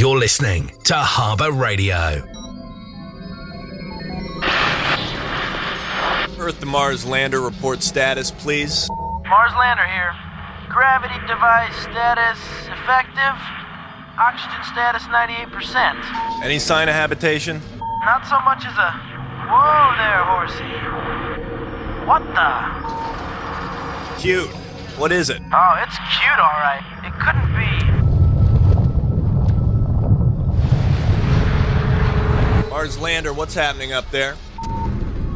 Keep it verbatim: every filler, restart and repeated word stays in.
You're listening to Harbour Radio. Earth to Mars lander report status, please. Mars lander here. Gravity device status effective. Oxygen status ninety-eight percent. Any sign of habitation? Not so much as a... Whoa there, horsey. What the? Cute. What is it? Oh, it's cute, all right. It couldn't be... Mars lander, what's happening up there?